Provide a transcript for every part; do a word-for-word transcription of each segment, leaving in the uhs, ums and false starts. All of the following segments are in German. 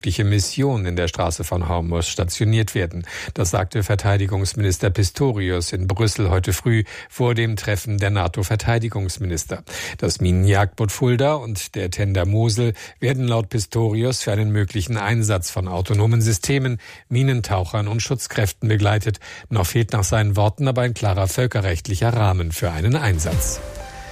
Mission in der Straße von Hormuz stationiert werden. Das sagte Verteidigungsminister Pistorius in Brüssel heute früh vor dem Treffen der NATO-Verteidigungsminister. Das Minenjagdboot Fulda und der Tender Mosel werden laut Pistorius für einen möglichen Einsatz von autonomen Systemen, Minentauchern und Schutzkräften begleitet. Noch fehlt nach seinen Worten aber ein klarer völkerrechtlicher Rahmen für einen Einsatz.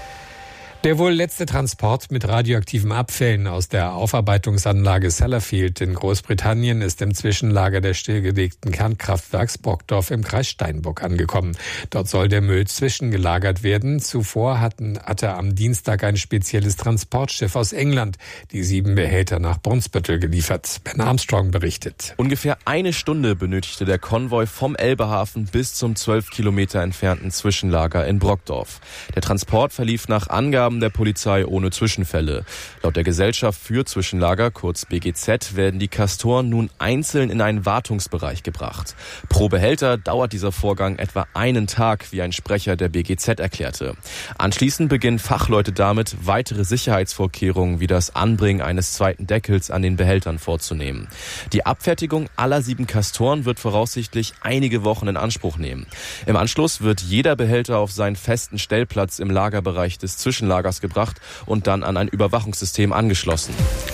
Der wohl letzte Transport mit radioaktiven Abfällen aus der Aufarbeitungsanlage Sellafield in Großbritannien ist im Zwischenlager des stillgelegten Kernkraftwerks Brokdorf im Kreis Steinburg angekommen. Dort soll der Müll zwischengelagert werden. Zuvor hatten, hatte am Dienstag ein spezielles Transportschiff aus England die sieben Behälter nach Brunsbüttel geliefert. Ben Armstrong berichtet. Ungefähr eine Stunde benötigte der Konvoi vom Elbehafen bis zum zwölf Kilometer entfernten Zwischenlager in Brokdorf. Der Transport verlief nach Angaben der Polizei ohne Zwischenfälle. Laut der Gesellschaft für Zwischenlager, kurz B G Z, werden die Castoren nun einzeln in einen Wartungsbereich gebracht. Pro Behälter dauert dieser Vorgang etwa einen Tag, wie ein Sprecher der B G Z erklärte. Anschließend beginnen Fachleute damit, weitere Sicherheitsvorkehrungen wie das Anbringen eines zweiten Deckels an den Behältern vorzunehmen. Die Abfertigung aller sieben Castoren wird voraussichtlich einige Wochen in Anspruch nehmen. Im Anschluss wird jeder Behälter auf seinen festen Stellplatz im Lagerbereich des Zwischenlagers gebracht und dann an ein Überwachungssystem angeschlossen.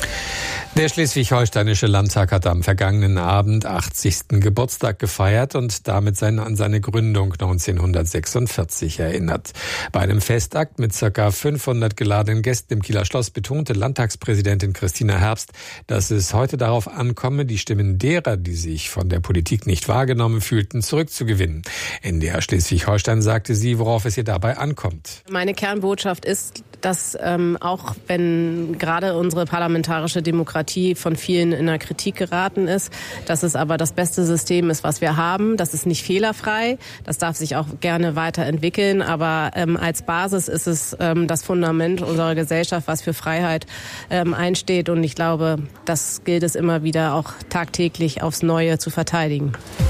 Der schleswig-holsteinische Landtag hat am vergangenen Abend achtzigsten Geburtstag gefeiert und damit seine, an seine Gründung neunzehnhundertsechsundvierzig erinnert. Bei einem Festakt mit ca. fünfhundert geladenen Gästen im Kieler Schloss betonte Landtagspräsidentin Christina Herbst, dass es heute darauf ankomme, die Stimmen derer, die sich von der Politik nicht wahrgenommen fühlten, zurückzugewinnen. N D R Schleswig-Holstein sagte sie, worauf es ihr dabei ankommt. Meine Kernbotschaft ist, dass ähm, auch wenn gerade unsere parlamentarische Demokratie von vielen in der Kritik geraten ist, dass es aber das beste System ist, was wir haben. Das ist nicht fehlerfrei, das darf sich auch gerne weiterentwickeln, aber ähm, als Basis ist es ähm, das Fundament unserer Gesellschaft, was für Freiheit ähm, einsteht, und ich glaube, das gilt es immer wieder auch tagtäglich aufs Neue zu verteidigen.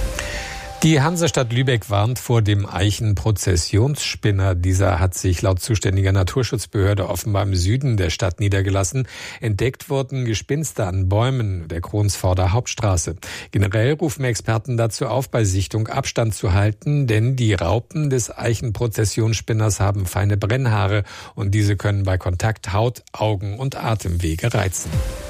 Die Hansestadt Lübeck warnt vor dem Eichenprozessionsspinner. Dieser hat sich laut zuständiger Naturschutzbehörde offenbar im Süden der Stadt niedergelassen. Entdeckt wurden Gespinste an Bäumen der Kronsvorder Hauptstraße. Generell rufen Experten dazu auf, bei Sichtung Abstand zu halten, denn die Raupen des Eichenprozessionsspinners haben feine Brennhaare und diese können bei Kontakt Haut, Augen und Atemwege reizen.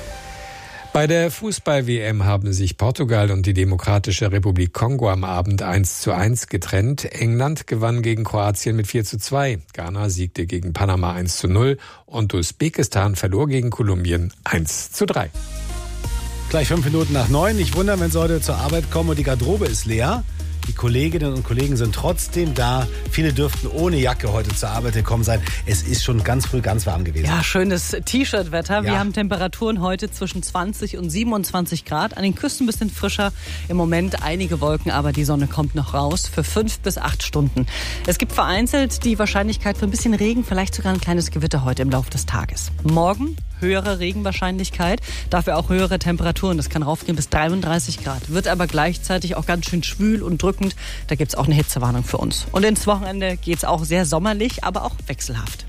Bei der Fußball-W M haben sich Portugal und die Demokratische Republik Kongo am Abend eins zu eins getrennt. England gewann gegen Kroatien mit vier zu zwei. Ghana siegte gegen Panama eins zu null und Usbekistan verlor gegen Kolumbien eins zu drei. Gleich fünf Minuten nach neun. Nicht wundern, wenn Sie heute zur Arbeit kommen und die Garderobe ist leer. Die Kolleginnen und Kollegen sind trotzdem da. Viele dürften ohne Jacke heute zur Arbeit gekommen sein. Es ist schon ganz früh ganz warm gewesen. Ja, schönes T-Shirt-Wetter. Wir Ja. haben Temperaturen heute zwischen zwanzig und siebenundzwanzig Grad. An den Küsten ein bisschen frischer. Im Moment einige Wolken, aber die Sonne kommt noch raus für fünf bis acht Stunden. Es gibt vereinzelt die Wahrscheinlichkeit für ein bisschen Regen, vielleicht sogar ein kleines Gewitter heute im Laufe des Tages. Morgen höhere Regenwahrscheinlichkeit, dafür auch höhere Temperaturen. Das kann raufgehen bis dreiunddreißig Grad. Wird aber gleichzeitig auch ganz schön schwül und drückend. Da gibt es auch eine Hitzewarnung für uns. Und ins Wochenende geht es auch sehr sommerlich, aber auch wechselhaft.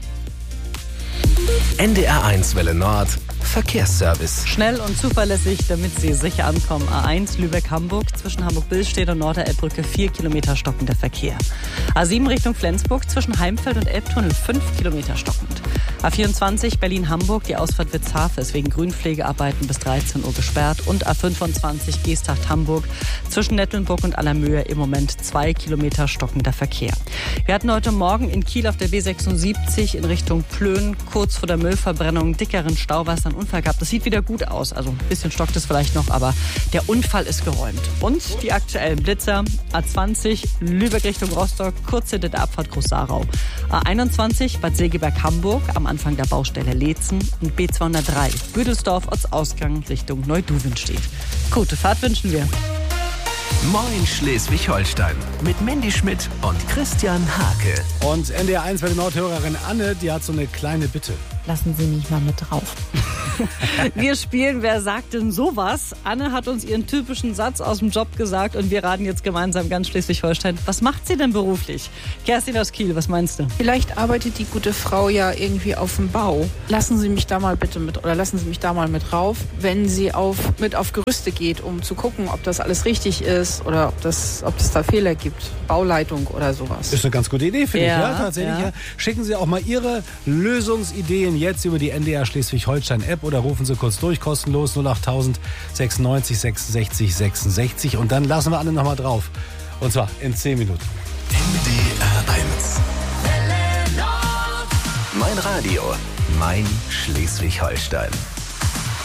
N D R eins Welle Nord Verkehrsservice. Schnell und zuverlässig, damit Sie sicher ankommen. A eins Lübeck-Hamburg, zwischen Hamburg-Billstedt und Norder-Elbbrücke vier Kilometer stockender Verkehr. A sieben Richtung Flensburg, zwischen Heimfeld und Elbtunnel fünf Kilometer stockend. A vierundzwanzig Berlin-Hamburg, die Ausfahrt Witzhafe ist wegen Grünpflegearbeiten bis dreizehn Uhr gesperrt. Und A fünfundzwanzig Geesthacht-Hamburg, zwischen Nettelnburg und Allermöhe im Moment zwei Kilometer stockender Verkehr. Wir hatten heute Morgen in Kiel auf der B sechsundsiebzig in Richtung Plön kurz vor der Müllverbrennung dickeren Stauwasser einen Unfall gehabt. Das sieht wieder gut aus, also ein bisschen stockt es vielleicht noch, aber der Unfall ist geräumt. Und die aktuellen Blitzer, A zwanzig Lübeck Richtung Rostock, kurz hinter der Abfahrt Groß-Sarau. A einundzwanzig Bad Segeberg-Hamburg am Anfang der Baustelle Leetzen und B zweihundertdrei Büdelsdorf Ortsausgang Richtung Neuduvenstedt. Gute Fahrt wünschen wir. Moin Schleswig-Holstein mit Mandy Schmidt und Christian Hake. Und N D R eins Welle Nord-Hörerin Anne, die hat so eine kleine Bitte. Lassen Sie mich mal mit drauf. Wir spielen Wer sagt denn sowas? Anne hat uns ihren typischen Satz aus dem Job gesagt und wir raten jetzt gemeinsam ganz Schleswig-Holstein. Was macht sie denn beruflich? Kerstin aus Kiel, was meinst du? Vielleicht arbeitet die gute Frau ja irgendwie auf dem Bau. Lassen Sie mich da mal bitte mit, oder lassen Sie mich da mal mit rauf, wenn sie auf, mit auf Gerüste geht, um zu gucken, ob das alles richtig ist oder ob das, ob es da Fehler gibt. Bauleitung oder sowas. Ist eine ganz gute Idee, finde Ja, ich. Ja, tatsächlich. ja. Ja. Schicken Sie auch mal Ihre Lösungsideen jetzt über die N D R Schleswig-Holstein-App oder rufen Sie kurz durch, kostenlos null acht sechsundneunzig sechsundsechzig sechsundsechzig und dann lassen wir alle noch mal drauf. Und zwar in zehn Minuten. N D R eins. Mein Radio, mein Schleswig-Holstein.